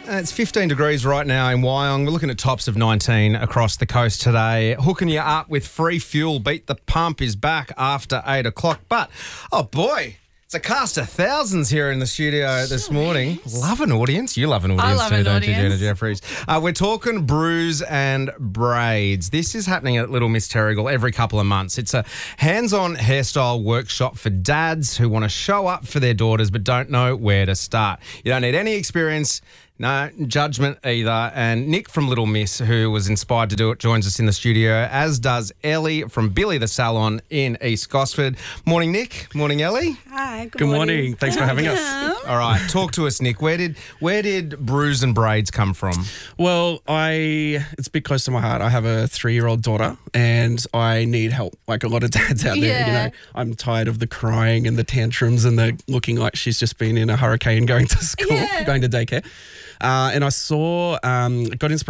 It's 15 degrees right now in Wyong. We're looking at tops of 19 across the coast today. Hooking you up with free fuel. Beat the Pump is back after 8 o'clock. But, oh boy, it's a cast of thousands here in the studio this morning. Love an audience. You love an audience too, don't you, Gina Jeffries? We're talking brews and braids. This is happening at Little Miss Terrigal every couple of months. It's a hands-on hairstyle workshop for dads who want to show up for their daughters but don't know where to start. You don't need any experience. No judgment either. And Nick from Little Miss, who was inspired to do it, joins us in the studio, as does Ellie from Billy the Salon in East Gosford. Morning, Nick. Morning, Ellie. Hi, Good morning. Thanks for having us. All right, talk to us, Nick. Where did brews and braids come from? Well, it's a bit close to my heart. I have a 3-year-old daughter and I need help, like a lot of dads out there. You know, I'm tired of the crying and the tantrums and the looking like she's just been in a hurricane going to school, going to daycare. And I got inspiration